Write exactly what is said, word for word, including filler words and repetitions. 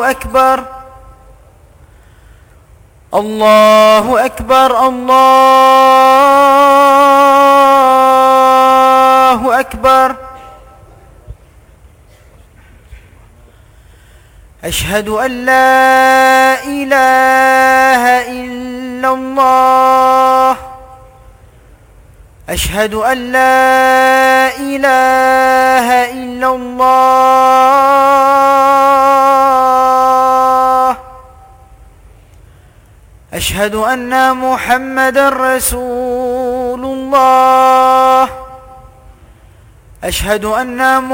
الله أكبر الله أكبر الله أكبر. أشهد أن لا إله إلا الله أشهد أن لا إله إلا الله أشهد أن محمدا رسول الله أشهد أن